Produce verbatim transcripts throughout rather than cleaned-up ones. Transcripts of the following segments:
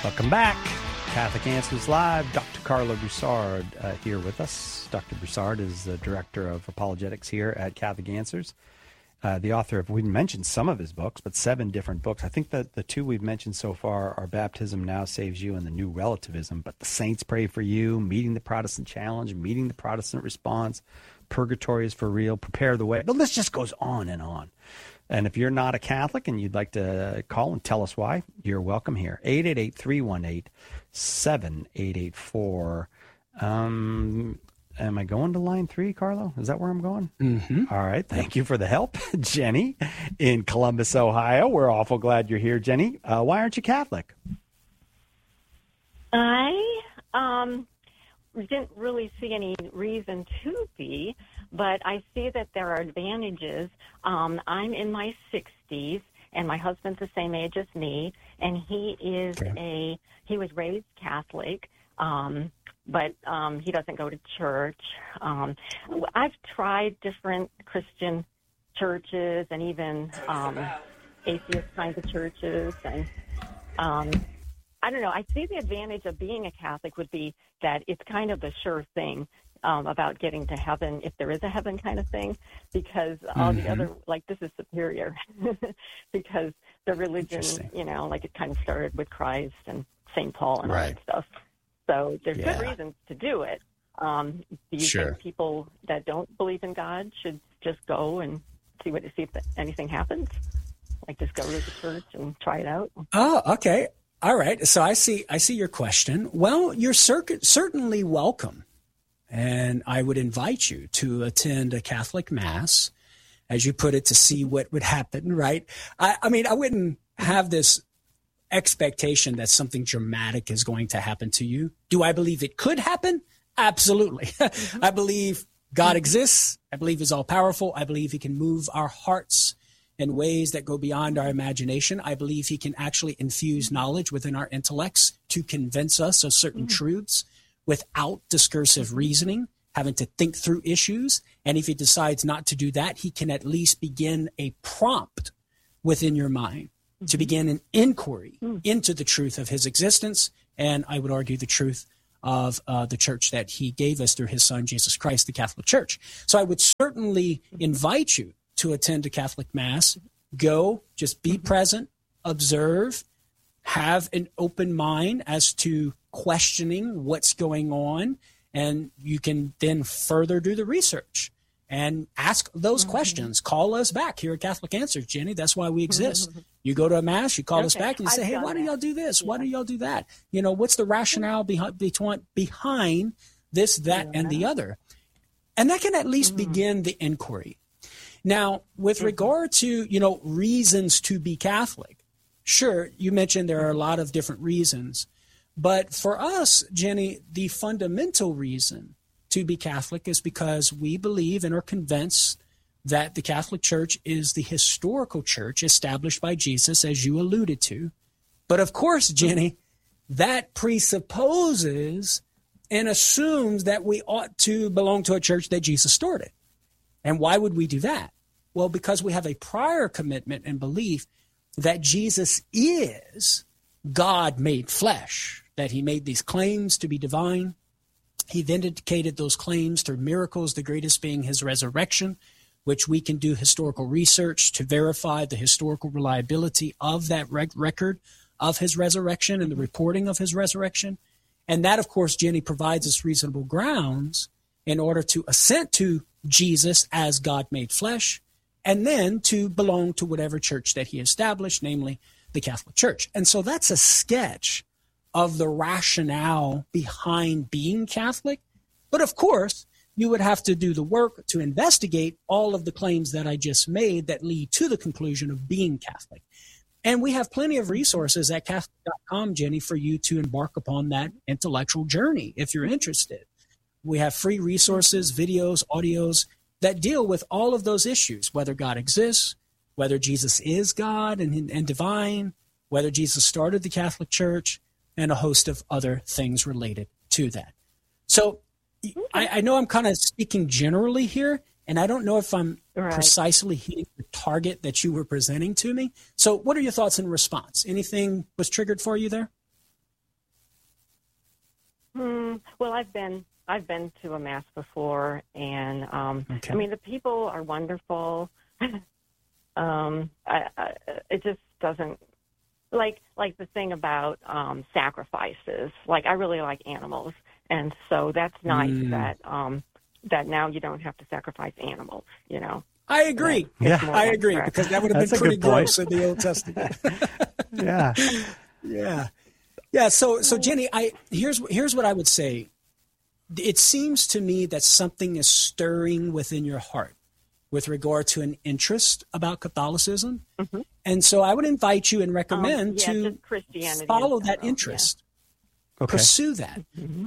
Welcome back. Catholic Answers Live. Doctor Carlo Broussard uh, here with us. Doctor Broussard is the Director of Apologetics here at Catholic Answers. Uh, the author of, we mentioned some of his books, but seven different books. I think that the two we've mentioned so far are Baptism Now Saves You and The New Relativism, but The Saints Pray for You, Meeting the Protestant Challenge, Meeting the Protestant Response, Purgatory is for Real, Prepare the Way. The list just goes on and on. And if you're not a Catholic and you'd like to call and tell us why, you're welcome here. eight eight eight, three one eight, seven eight eight four. Um, am I going to line three, Carlo? Is that where I'm going? Mm-hmm. All right. Thank you for the help. Jenny in Columbus, Ohio. We're awful glad you're here, Jenny. Uh, why aren't you Catholic? I um, didn't really see any reason to be, but I see that there are advantages. Um, I'm in my sixties, and my husband's the same age as me, and he is Okay. a he was raised Catholic, um, but um, he doesn't go to church. Um, I've tried different Christian churches and even um, atheist kinds of churches, and um, I don't know. I see the advantage of being a Catholic would be that it's kind of the sure thing. Um, about getting to heaven, if there is a heaven kind of thing, because all Mm-hmm. the other, like, this is superior, because the religion, you know, like it kind of started with Christ and Saint Paul and all Right. that stuff. So there's Yeah. good reasons to do it. Um, do you Sure. think people that don't believe in God should just go and see what see if anything happens? Like just go to the church and try it out? Oh, okay. All right. So I see I see your question. Well, you're cer- certainly welcome. And I would invite you to attend a Catholic Mass, as you put it, to see what would happen, right? I, I mean, I wouldn't have this expectation that something dramatic is going to happen to you. Do I believe it could happen? Absolutely. I believe God exists. I believe he's all powerful. I believe he can move our hearts in ways that go beyond our imagination. I believe he can actually infuse knowledge within our intellects to convince us of certain mm-hmm. truths without discursive reasoning, having to think through issues. And if he decides not to do that, he can at least begin a prompt within your mind mm-hmm. to begin an inquiry mm-hmm. into the truth of his existence. And I would argue the truth of uh, the church that he gave us through his son, Jesus Christ, the Catholic Church. So I would certainly invite you to attend a Catholic Mass. Go, just be mm-hmm. present, observe, have an open mind as to questioning what's going on, and you can then further do the research and ask those mm-hmm. questions. Call us back here at Catholic Answers, Jenny. That's why we exist. Mm-hmm. You go to a Mass, you call okay. us back, and you say, I've hey, why that. do y'all do this? Yeah. Why do y'all do that? You know, what's the rationale behind, behind this, that, yeah. and the other? And that can at least mm-hmm. begin the inquiry. Now, with mm-hmm. regard to, you know, reasons to be Catholic, sure, you mentioned there are a lot of different reasons. But for us, Jenny, the fundamental reason to be Catholic is because we believe and are convinced that the Catholic Church is the historical church established by Jesus, as you alluded to. But of course, Jenny, that presupposes and assumes that we ought to belong to a church that Jesus started. And why would we do that? Well, because we have a prior commitment and belief that Jesus is God made flesh, that he made these claims to be divine. He vindicated those claims through miracles, the greatest being his resurrection, which we can do historical research to verify the historical reliability of that rec- record of his resurrection and the reporting of his resurrection. And that, of course, Jenny, provides us reasonable grounds in order to assent to Jesus as God made flesh, and then to belong to whatever church that he established, namely the Catholic Church. And so that's a sketch of the rationale behind being Catholic. But of course, you would have to do the work to investigate all of the claims that I just made that lead to the conclusion of being Catholic. And we have plenty of resources at Catholic dot com, Jenny, for you to embark upon that intellectual journey if you're interested. We have free resources, videos, audios that deal with all of those issues, whether God exists, whether Jesus is God and, and divine, whether Jesus started the Catholic Church, and a host of other things related to that. So I, I know I'm kind of speaking generally here, and I don't know if I'm right. precisely hitting the target that you were presenting to me. So what are your thoughts in response? Anything was triggered for you there? Hmm, well, I've been I've been to a mass before, and um, okay. I mean the people are wonderful. um, I, I, it just doesn't like like the thing about um, sacrifices. Like I really like animals, and so that's nice mm. that um, that now you don't have to sacrifice animals. You know. I agree. Yeah, I agree because that would have been pretty gross in the Old Testament. yeah, yeah, yeah. So, so Jenny, I here's here's what I would say. It seems to me that something is stirring within your heart with regard to an interest about Catholicism, mm-hmm. and so I would invite you and recommend um, yeah, to Christianity follow that interest, yeah. okay. pursue that. Mm-hmm.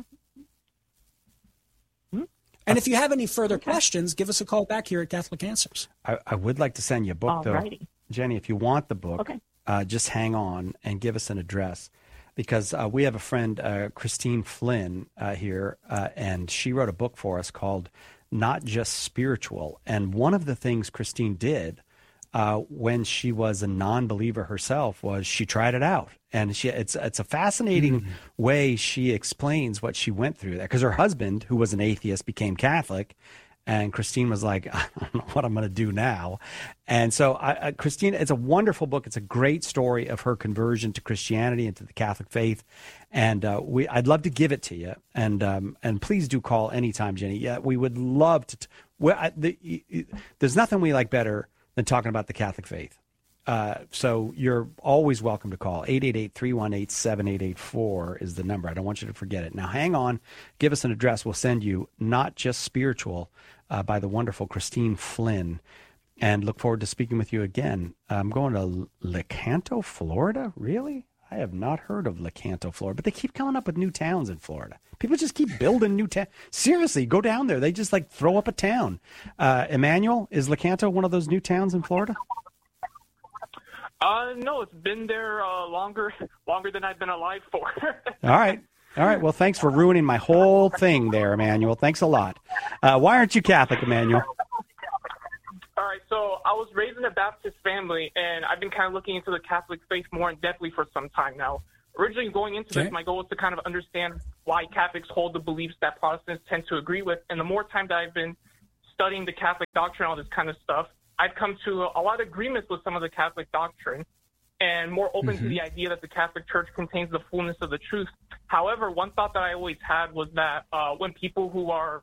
And if you have any further okay. questions, give us a call back here at Catholic Answers. I, I would like to send you a book, though. Alrighty. Jenny, if you want the book, okay. uh, just hang on and give us an address. Because uh, we have a friend, uh, Christine Flynn, uh, here, uh, and she wrote a book for us called Not Just Spiritual. And one of the things Christine did uh, when she was a non-believer herself was she tried it out. And she, it's it's a fascinating mm-hmm. way she explains what she went through there. Because her husband, who was an atheist, became Catholic. And Christine was like, I don't know what I'm going to do now. And so, I, I, Christine, it's a wonderful book. It's a great story of her conversion to Christianity and to the Catholic faith. And uh, we, I'd love to give it to you. And um, and please do call anytime, Jenny. Yeah, we would love to. T- well, I, the, there's nothing we like better than talking about the Catholic faith. Uh, so you're always welcome to call. eight eight eight, three one eight, seven eight eight four is the number. I don't want you to forget it. Now, hang on. Give us an address. We'll send you Not Just Spiritual uh, by the wonderful Christine Flynn. And look forward to speaking with you again. I'm going to Lecanto, Florida? Really? I have not heard of Lecanto, Florida. But they keep coming up with new towns in Florida. People just keep building new towns. Seriously, go down there. They just like throw up a town. Uh, Emmanuel, is Lecanto one of those new towns in Florida? Uh, no, it's been there uh, longer longer than I've been alive for. All right. All right. Well, thanks for ruining my whole thing there, Emmanuel. Thanks a lot. Uh, why aren't you Catholic, Emmanuel? All right. So I was raised in a Baptist family, and I've been kind of looking into the Catholic faith more in-depthly for some time now. Originally going into okay. this, my goal was to kind of understand why Catholics hold the beliefs that Protestants tend to agree with. And the more time that I've been studying the Catholic doctrine, all this kind of stuff, I've come to a lot of agreements with some of the Catholic doctrine and more open mm-hmm. to the idea that the Catholic Church contains the fullness of the truth. However, one thought that I always had was that uh, when people who are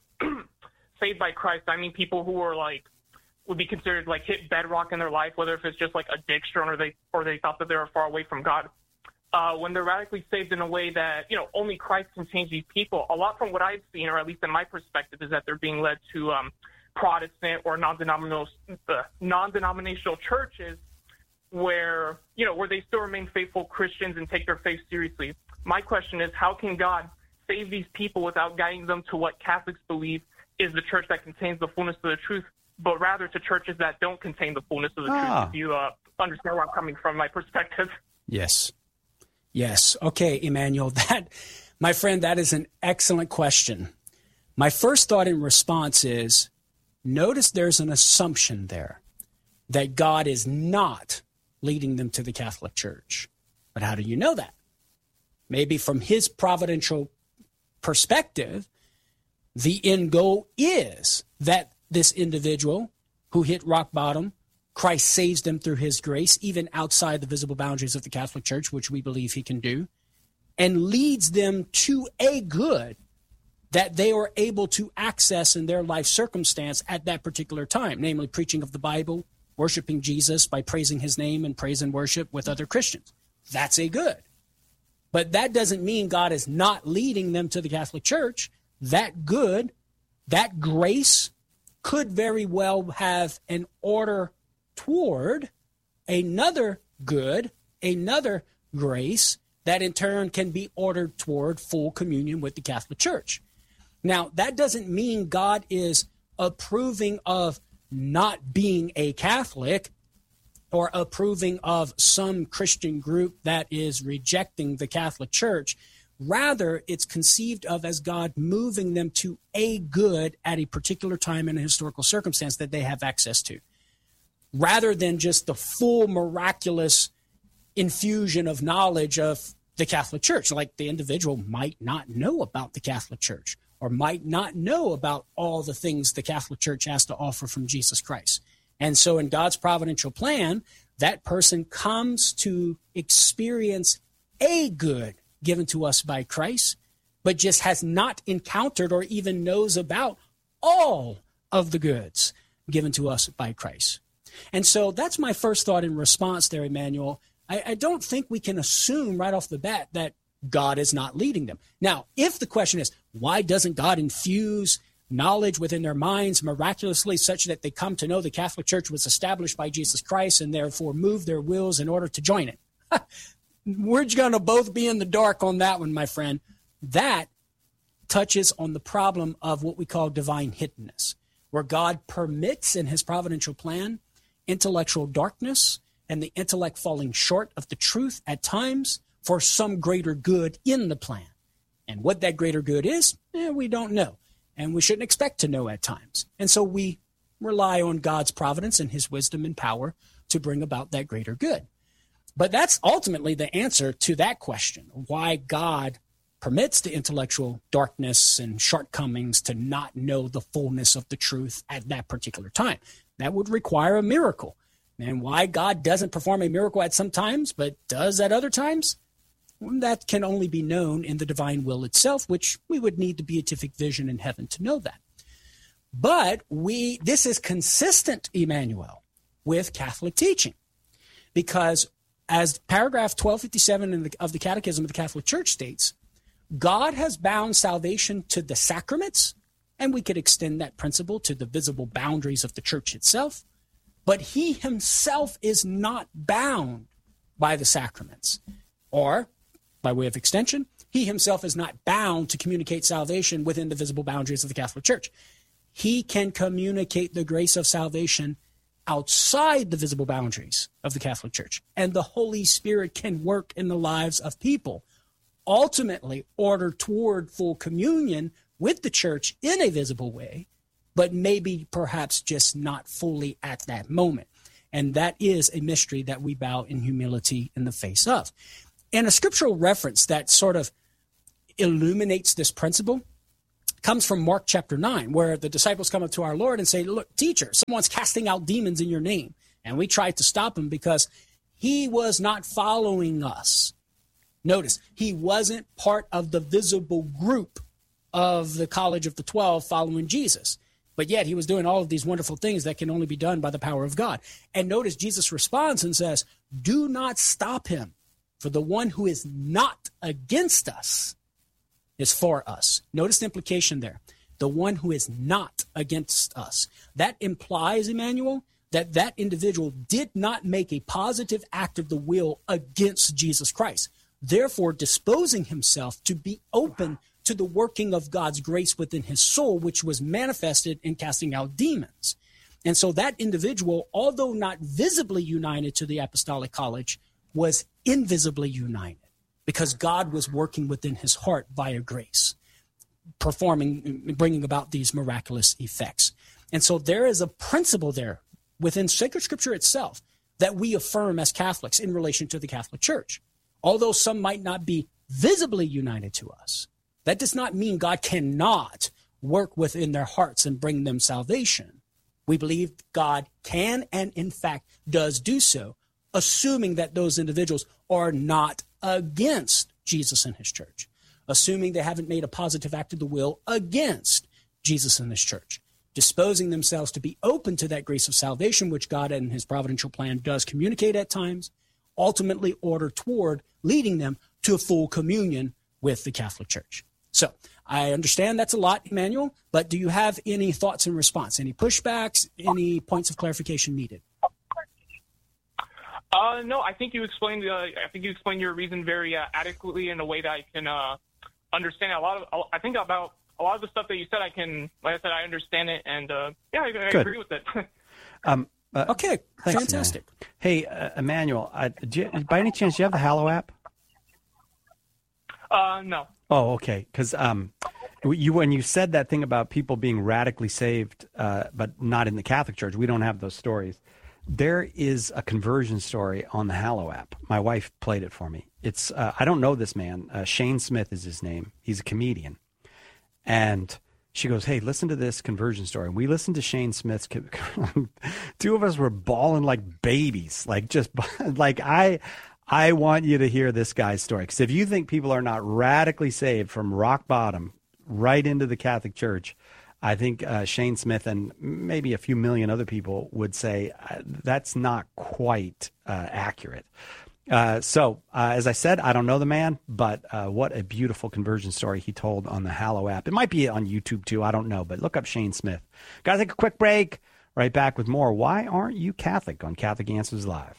saved by Christ, I mean people who are like, would be considered like hit bedrock in their life, whether if it's just like addiction or they or they thought that they were far away from God. Uh, when they're radically saved in a way that, you know, only Christ can change these people, a lot from what I've seen, or at least in my perspective, is that they're being led to um, Protestant or non-denominational uh, non-denominational churches where, you know, where they still remain faithful Christians and take their faith seriously. My question is, how can God save these people without guiding them to what Catholics believe is the church that contains the fullness of the truth, but rather to churches that don't contain the fullness of the ah. truth? If you uh, understand where I'm coming from, my perspective. Yes. Yes. Okay, Emmanuel, that, my friend, that is an excellent question. My first thought in response is, notice there's an assumption there that God is not leading them to the Catholic Church. But how do you know that? Maybe from his providential perspective, the end goal is that this individual who hit rock bottom, Christ saves them through his grace, even outside the visible boundaries of the Catholic Church, which we believe he can do, and leads them to a good that they are able to access in their life circumstance at that particular time, namely preaching of the Bible, worshiping Jesus by praising his name and praise and worship with other Christians. That's a good. But that doesn't mean God is not leading them to the Catholic Church. That good, that grace could very well have an order toward another good, another grace that in turn can be ordered toward full communion with the Catholic Church. Now, that doesn't mean God is approving of not being a Catholic or approving of some Christian group that is rejecting the Catholic Church. Rather, it's conceived of as God moving them to a good at a particular time in a historical circumstance that they have access to, rather than just the full miraculous infusion of knowledge of the Catholic Church. Like the individual might not know about the Catholic Church or might not know about all the things the Catholic Church has to offer from Jesus Christ. And so in God's providential plan, that person comes to experience a good given to us by Christ, but just has not encountered or even knows about all of the goods given to us by Christ. And so that's my first thought in response there, Emmanuel. I, I don't think we can assume right off the bat that God is not leading them. Now, if the question is, why doesn't God infuse knowledge within their minds miraculously such that they come to know the Catholic Church was established by Jesus Christ and therefore move their wills in order to join it? We're going to both be in the dark on that one, my friend. That touches on the problem of what we call divine hiddenness, where God permits in his providential plan intellectual darkness and the intellect falling short of the truth at times for some greater good in the plan. And what that greater good is, eh, we don't know. And we shouldn't expect to know at times. And so we rely on God's providence and his wisdom and power to bring about that greater good. But that's ultimately the answer to that question, why God permits the intellectual darkness and shortcomings to not know the fullness of the truth at that particular time. That would require a miracle. And why God doesn't perform a miracle at some times, but does at other times, that can only be known in the divine will itself, which we would need the beatific vision in heaven to know that. But we, this is consistent, Emmanuel, with Catholic teaching, because as paragraph twelve fifty-seven in the, of the Catechism of the Catholic Church states, God has bound salvation to the sacraments, and we could extend that principle to the visible boundaries of the church itself, but he himself is not bound by the sacraments. Or, by way of extension, he himself is not bound to communicate salvation within the visible boundaries of the Catholic Church. He can communicate the grace of salvation outside the visible boundaries of the Catholic Church. And the Holy Spirit can work in the lives of people, ultimately order toward full communion with the church in a visible way, but maybe perhaps just not fully at that moment. And that is a mystery that we bow in humility in the face of. And a scriptural reference that sort of illuminates this principle comes from Mark chapter nine, where the disciples come up to our Lord and say, look, teacher, someone's casting out demons in your name. And we tried to stop him because he was not following us. Notice, he wasn't part of the visible group of the College of the Twelve following Jesus. But yet he was doing all of these wonderful things that can only be done by the power of God. And notice Jesus responds and says, do not stop him, for the one who is not against us is for us. Notice the implication there. The one who is not against us. That implies, Emmanuel, that that individual did not make a positive act of the will against Jesus Christ, therefore disposing himself to be open to the working of God's grace within his soul, which was manifested in casting out demons. And so that individual, although not visibly united to the Apostolic College, was invisibly united because God was working within his heart via grace, performing, bringing about these miraculous effects. And so there is a principle there within sacred scripture itself that we affirm as Catholics in relation to the Catholic Church. Although some might not be visibly united to us, that does not mean God cannot work within their hearts and bring them salvation. We believe God can and in fact does do so, assuming that those individuals are not against Jesus and his church, assuming they haven't made a positive act of the will against Jesus and his church, disposing themselves to be open to that grace of salvation, which God in his providential plan does communicate at times, ultimately order toward leading them to a full communion with the Catholic Church. So I understand that's a lot, Emmanuel, but do you have any thoughts in response, any pushbacks, any points of clarification needed? Uh, no, I think you explained. Uh, I think you explained your reason very uh, adequately in a way that I can uh, understand a lot of. I think about a lot of the stuff that you said. I can, like I said, I understand it, and uh, yeah, I, I agree with it. um, uh, okay, thanks, fantastic. Man. Hey, uh, Emmanuel, uh, do you, by any chance, do you have the Hallow app? Uh, no. Oh, okay. Because um, you when you said that thing about people being radically saved, uh, but not in the Catholic Church, we don't have those stories. There is a conversion story on the Hallow app. My wife played it for me. It's uh, I don't know this man. Uh, Shane Smith is his name. He's a comedian. And she goes, hey, listen to this conversion story. We listened to Shane Smith's. Two of us were bawling like babies. Like just like I I want you to hear this guy's story. Because if you think people are not radically saved from rock bottom right into the Catholic Church, I think uh, Shane Smith and maybe a few million other people would say uh, that's not quite uh, accurate. Uh, so, uh, as I said, I don't know the man, but uh, what a beautiful conversion story he told on the Hallow app. It might be on YouTube, too. I don't know, but look up Shane Smith. Got to take a quick break. Right back with more. Why aren't you Catholic on Catholic Answers Live?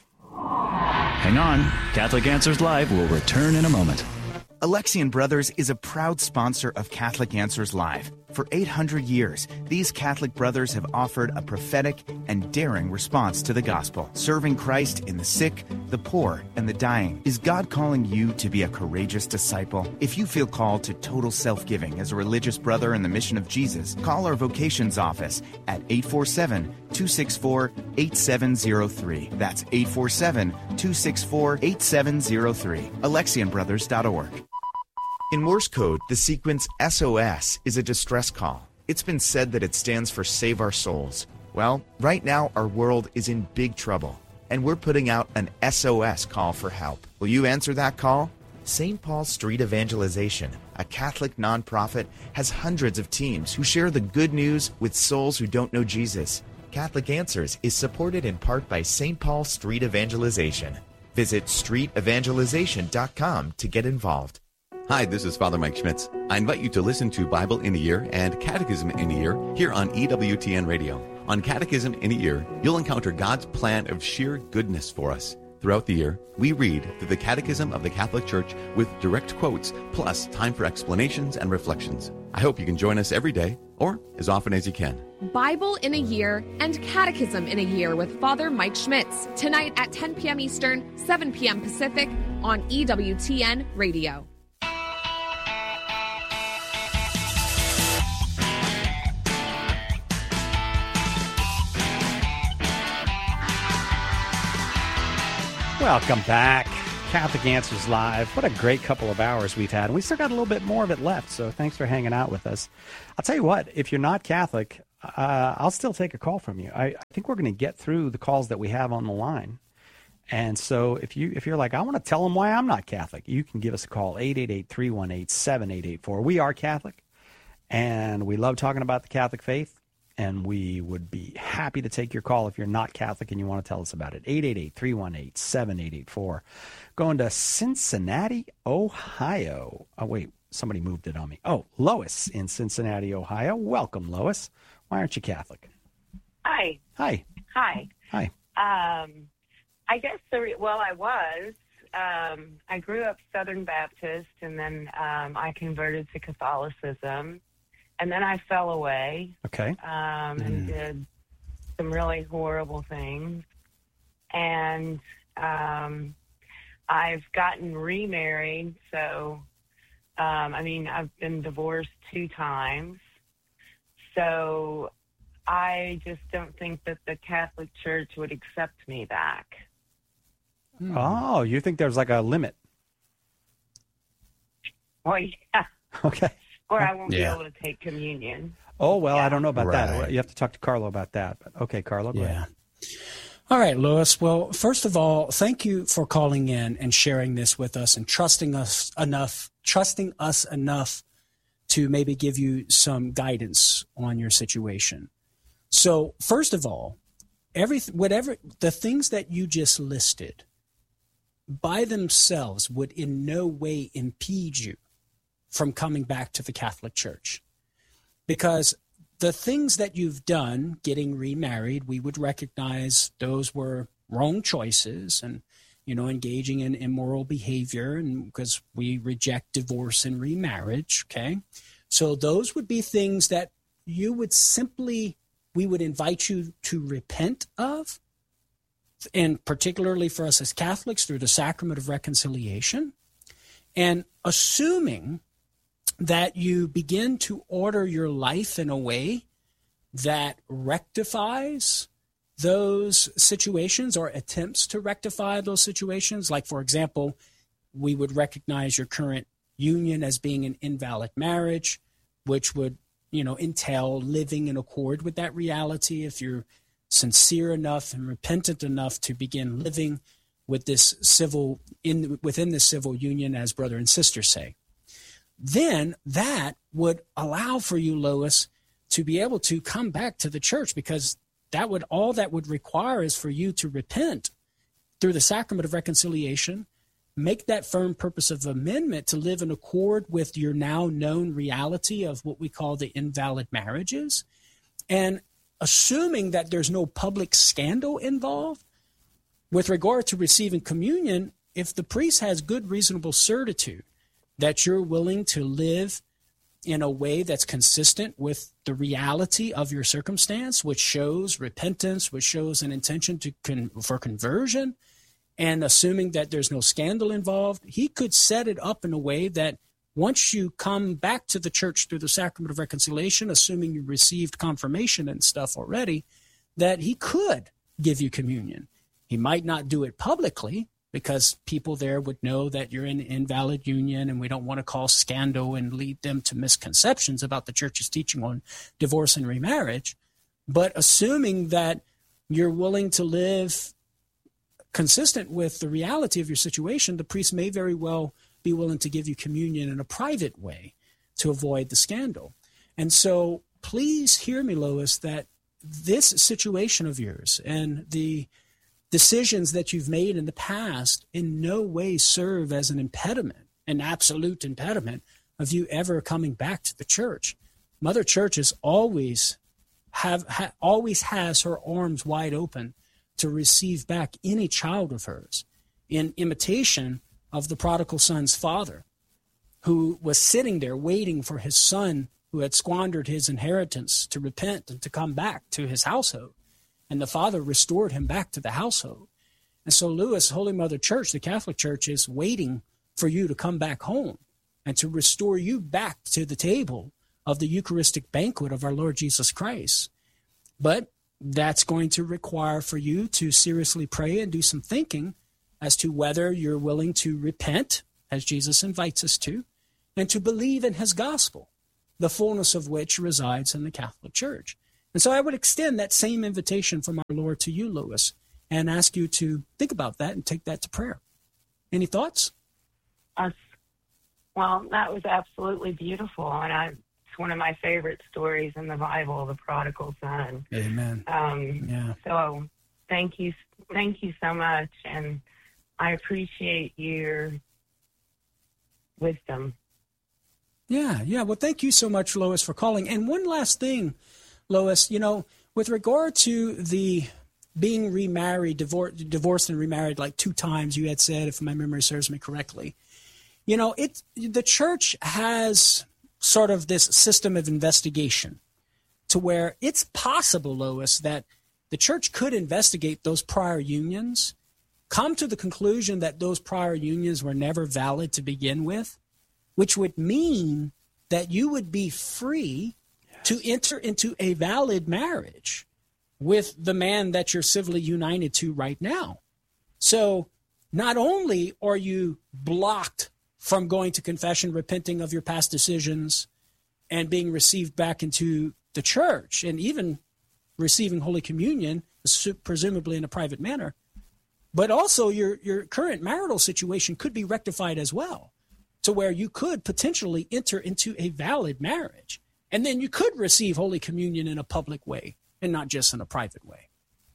Hang on. Catholic Answers Live will return in a moment. Alexian Brothers is a proud sponsor of Catholic Answers Live. For eight hundred years, these Catholic brothers have offered a prophetic and daring response to the gospel, serving Christ in the sick, the poor, and the dying. Is God calling you to be a courageous disciple? If you feel called to total self-giving as a religious brother in the mission of Jesus, call our vocations office at eight four seven, two six four, eight seven zero three. That's eight four seven, two six four, eight seven zero three. Alexian Brothers dot org. In Morse code, the sequence S O S is a distress call. It's been said that it stands for Save Our Souls. Well, right now our world is in big trouble, and we're putting out an S O S call for help. Will you answer that call? Saint Paul Street Evangelization, a Catholic nonprofit, has hundreds of teams who share the good news with souls who don't know Jesus. Catholic Answers is supported in part by Saint Paul Street Evangelization. Visit street evangelization dot com to get involved. Hi, this is Father Mike Schmitz. I invite you to listen to Bible in a Year and Catechism in a Year here on E W T N Radio. On Catechism in a Year, you'll encounter God's plan of sheer goodness for us. Throughout the year, we read through the Catechism of the Catholic Church with direct quotes, plus time for explanations and reflections. I hope you can join us every day, or as often as you can. Bible in a Year and Catechism in a Year with Father Mike Schmitz, tonight at ten p.m. Eastern, seven p.m. Pacific on E W T N Radio. Welcome back. Catholic Answers Live. What a great couple of hours we've had. And we still got a little bit more of it left, so thanks for hanging out with us. I'll tell you what, if you're not Catholic, uh, I'll still take a call from you. I, I think we're going to get through the calls that we have on the line. And so if, you, if you're like, I want to tell them why I'm not Catholic, you can give us a call, eight eight eight, three one eight, seven eight eight four. We are Catholic, and we love talking about the Catholic faith. And we would be happy to take your call if you're not Catholic and you want to tell us about it. eight eight eight, three one eight, seven eight eight four. Going to Cincinnati, Ohio. Oh, wait, somebody moved it on me. Oh, Lois in Cincinnati, Ohio. Welcome, Lois. Why aren't you Catholic? Hi. Hi. Hi. Hi. Um, I guess, the re- well, I was. Um, I grew up Southern Baptist, and then um, I converted to Catholicism. And then I fell away. Okay. Um, and mm. did some really horrible things. And um, I've gotten remarried. So, um, I mean, I've been divorced two times. So I just don't think that the Catholic Church would accept me back. Oh, you think there's like a limit? Well, yeah. Okay. Or I won't yeah. be able to take communion. Oh, well, yeah. I don't know about right. that. You have to talk to Carlo about that. But okay, Carlo, go yeah. ahead. All right, Louis. Well, first of all, thank you for calling in and sharing this with us and trusting us enough, trusting us enough to maybe give you some guidance on your situation. So, first of all, every whatever the things that you just listed by themselves would in no way impede you from coming back to the Catholic Church. Because the things that you've done, getting remarried, we would recognize those were wrong choices and, you know, engaging in immoral behavior, and because we reject divorce and remarriage, okay? So those would be things that you would simply, we would invite you to repent of, and particularly for us as Catholics through the sacrament of reconciliation, and assuming that you begin to order your life in a way that rectifies those situations or attempts to rectify those situations. Like, for example, we would recognize your current union as being an invalid marriage, which would, you know, entail living in accord with that reality. If you're sincere enough and repentant enough to begin living with this civil in within this civil union, as brother and sister say, then that would allow for you, Lois, to be able to come back to the church, because that would all that would require is for you to repent through the sacrament of reconciliation, make that firm purpose of amendment to live in accord with your now known reality of what we call the invalid marriages. And assuming that there's no public scandal involved, with regard to receiving communion, if the priest has good reasonable certitude that you're willing to live in a way that's consistent with the reality of your circumstance, which shows repentance, which shows an intention to con- for conversion, and assuming that there's no scandal involved, he could set it up in a way that once you come back to the church through the sacrament of reconciliation, assuming you received confirmation and stuff already, that he could give you communion. He might not do it publicly, because people there would know that you're in an invalid union, and we don't want to cause scandal and lead them to misconceptions about the church's teaching on divorce and remarriage. But assuming that you're willing to live consistent with the reality of your situation, the priest may very well be willing to give you communion in a private way to avoid the scandal. And so please hear me, Lois, that this situation of yours and the decisions that you've made in the past in no way serve as an impediment, an absolute impediment of you ever coming back to the church. Mother Church is always have ha, always has her arms wide open to receive back any child of hers, in imitation of the prodigal son's father, who was sitting there waiting for his son who had squandered his inheritance to repent and to come back to his household. And the Father restored him back to the household. And so, Lewis, Holy Mother Church, the Catholic Church, is waiting for you to come back home and to restore you back to the table of the Eucharistic banquet of our Lord Jesus Christ. But that's going to require for you to seriously pray and do some thinking as to whether you're willing to repent, as Jesus invites us to, and to believe in his gospel, the fullness of which resides in the Catholic Church. And so I would extend that same invitation from our Lord to you, Lewis, and ask you to think about that and take that to prayer. Any thoughts? Uh, well, that was absolutely beautiful. And I, it's one of my favorite stories in the Bible, the prodigal son. Amen. Um, yeah. So thank you. Thank you so much. And I appreciate your wisdom. Yeah, yeah. Well, thank you so much, Lois, for calling. And one last thing, Lois, you know, with regard to the being remarried, divor- divorced and remarried like two times, you had said, if my memory serves me correctly, you know, it the church has sort of this system of investigation to where it's possible, Lois, that the church could investigate those prior unions, come to the conclusion that those prior unions were never valid to begin with, which would mean that you would be free to enter into a valid marriage with the man that you're civilly united to right now. So not only are you blocked from going to confession, repenting of your past decisions, and being received back into the church, and even receiving Holy Communion, presumably in a private manner, but also your, your current marital situation could be rectified as well, to where you could potentially enter into a valid marriage. And then you could receive Holy Communion in a public way and not just in a private way.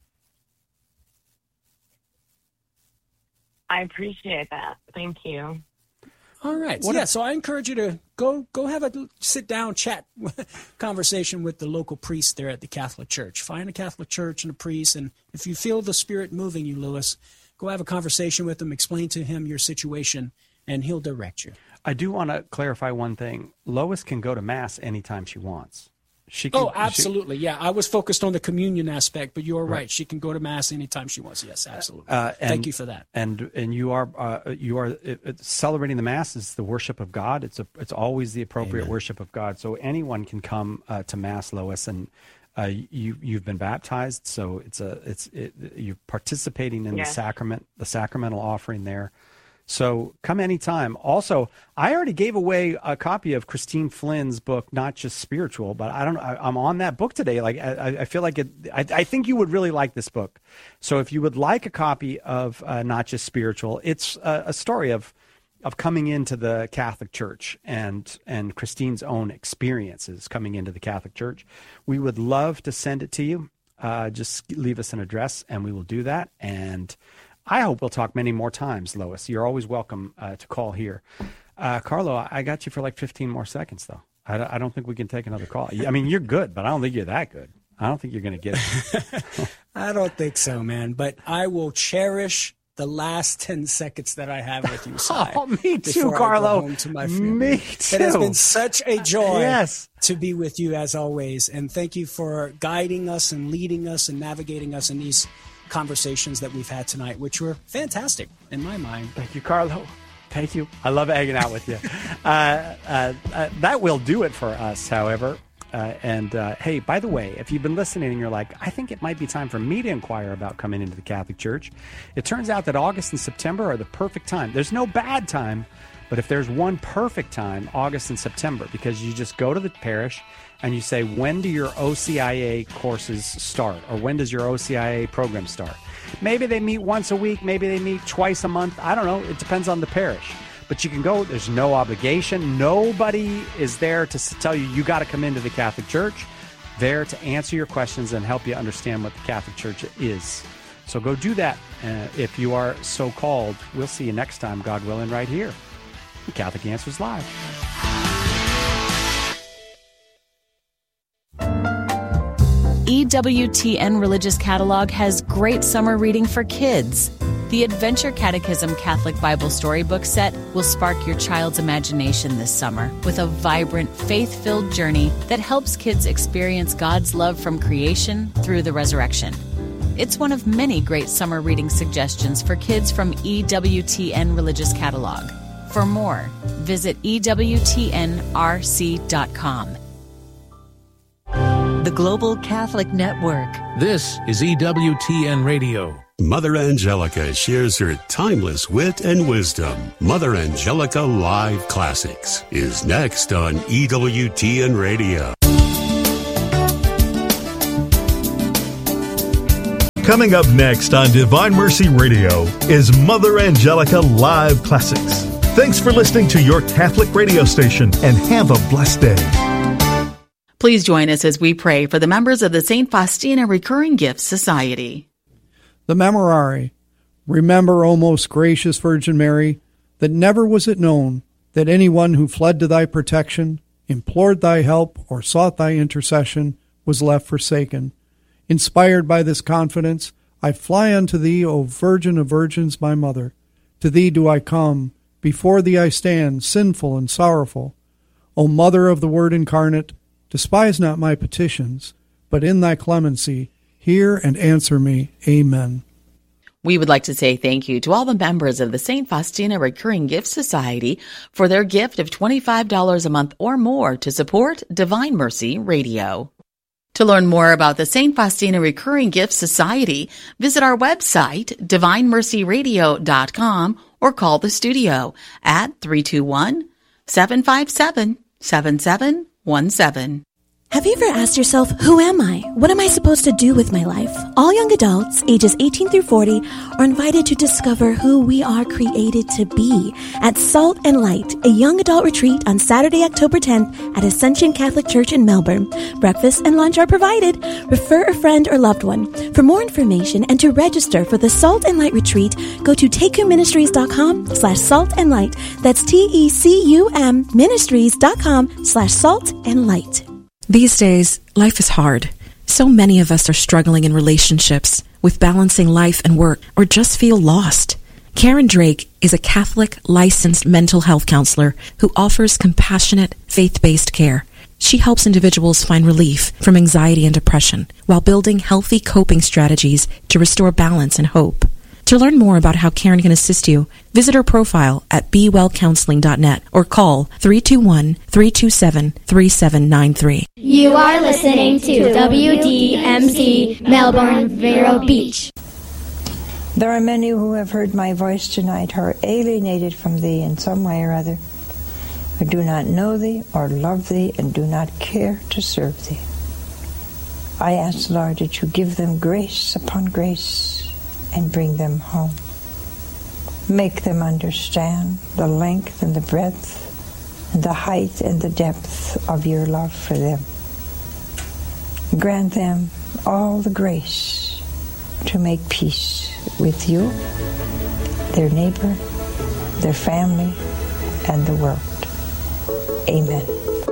I appreciate that. Thank you. All right. So, yeah, so I encourage you to go go have a sit-down chat conversation with the local priest there at the Catholic Church. Find a Catholic church and a priest, and if you feel the Spirit moving you, Lewis, go have a conversation with him, explain to him your situation, and he'll direct you. I do want to clarify one thing. Lois can go to Mass anytime she wants. She can, oh, absolutely. She, yeah, I was focused on the communion aspect, but you're right. right. She can go to Mass anytime she wants. Yes, absolutely. Uh, and, Thank you for that. And and you are uh, you are it, it, celebrating the Mass is the worship of God. It's a it's always the appropriate Amen. Worship of God. So anyone can come uh, to Mass, Lois, and Uh, you you've been baptized, so it's a it's it, you're participating in Yes. the sacrament, the sacramental offering there. So come anytime. Also, I already gave away a copy of Christine Flynn's book, Not Just Spiritual, but I don't know. I, I'm on that book today. Like I, I feel like it. I, I think you would really like this book. So if you would like a copy of uh, Not Just Spiritual, it's a, a story of of coming into the Catholic Church and and Christine's own experiences coming into the Catholic Church. We would love to send it to you. Uh, just leave us an address, and we will do that. And I hope we'll talk many more times, Lois. You're always welcome uh, to call here. Uh, Carlo, I got you for like fifteen more seconds, though. I, I don't think we can take another call. I mean, you're good, but I don't think you're that good. I don't think you're going to get it. I don't think so, man. But I will cherish the last ten seconds that I have with you, Si. Oh, me too, before I Carlo. go home to my family. Me too. It has been such a joy Yes. to be with you as always. And thank you for guiding us and leading us and navigating us in these conversations that we've had tonight, which were fantastic in my mind. Thank you, Carlo. Thank you. I love hanging out with you. uh, uh, uh, that will do it for us, however. Uh, and uh, hey, by the way, if you've been listening and you're like, I think it might be time for me to inquire about coming into the Catholic Church, it turns out that August and September are the perfect time. There's no bad time, but if there's one perfect time, August and September, because you just go to the parish and you say, when do your O C I A courses start? Or when does your O C I A program start? Maybe they meet once a week. Maybe they meet twice a month. I don't know. It depends on the parish. But you can go. There's no obligation. Nobody is there to s- tell you you got to come into the Catholic Church. There to answer your questions and help you understand what the Catholic Church is. So go do that uh, if you are so called. We'll see you next time, God willing, right here. Catholic Answers Live. E W T N Religious Catalog has great summer reading for kids. The Adventure Catechism Catholic Bible Storybook Set will spark your child's imagination this summer with a vibrant, faith-filled journey that helps kids experience God's love from creation through the resurrection. It's one of many great summer reading suggestions for kids from E W T N Religious Catalog. For more, visit E W T N R C dot com. The Global Catholic Network. This is E W T N Radio. Mother Angelica shares her timeless wit and wisdom. Mother Angelica Live Classics is next on E W T N Radio. Coming up next on Divine Mercy Radio is Mother Angelica Live Classics. Thanks for listening to your Catholic radio station and have a blessed day. Please join us as we pray for the members of the Saint Faustina Recurring Gifts Society. The Memorare. Remember, O most gracious Virgin Mary, that never was it known that anyone who fled to thy protection, implored thy help, or sought thy intercession was left forsaken. Inspired by this confidence, I fly unto thee, O Virgin of Virgins, my Mother. To thee do I come, before thee I stand, sinful and sorrowful. O Mother of the Word incarnate, despise not my petitions, but in thy clemency, hear and answer me. Amen. We would like to say thank you to all the members of the Saint Faustina Recurring Gifts Society for their gift of twenty-five dollars a month or more to support Divine Mercy Radio. To learn more about the Saint Faustina Recurring Gifts Society, visit our website, divine mercy radio dot com, or call the studio at three two one, seven five seven, seven seven one seven. Have you ever asked yourself, who am I? What am I supposed to do with my life? All young adults, ages eighteen through forty, are invited to discover who we are created to be at Salt and Light, a young adult retreat on Saturday, October tenth at Ascension Catholic Church in Melbourne. Breakfast and lunch are provided. Refer a friend or loved one. For more information and to register for the Salt and Light retreat, go to tecuministries.com slash salt and light. That's T-E-C-U-M ministries.com slash salt and light. These days, life is hard. So many of us are struggling in relationships, with balancing life and work, or just feel lost. Karen Drake is a Catholic licensed mental health counselor who offers compassionate, faith-based care. She helps individuals find relief from anxiety and depression while building healthy coping strategies to restore balance and hope. To learn more about how Karen can assist you, visit her profile at be well counseling dot net or call three two one, three two seven, three seven nine three. You are listening to W D M Z Melbourne, Vero Beach. There are many who have heard my voice tonight who are alienated from thee in some way or other, who do not know thee or love thee and do not care to serve thee. I ask, Lord, that you give them grace upon grace and bring them home. Make them understand the length and the breadth and the height and the depth of your love for them. Grant them all the grace to make peace with you, their neighbor, their family, and the world. Amen.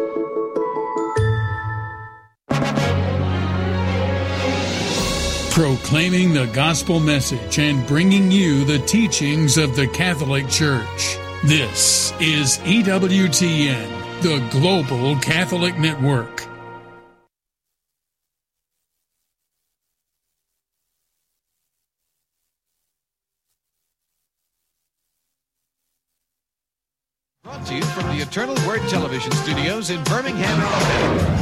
Proclaiming the gospel message and bringing you the teachings of the Catholic Church. This is E W T N, the Global Catholic Network. Brought to you from the Eternal Word Television Studios in Birmingham, Alabama.